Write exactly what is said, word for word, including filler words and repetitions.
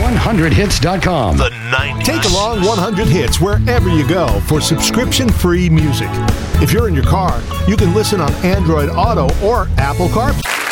one hundred hits dot com. The nineties. Take along one hundred hits wherever you go for subscription-free music. If you're in your car, you can listen on Android Auto or Apple CarPlay.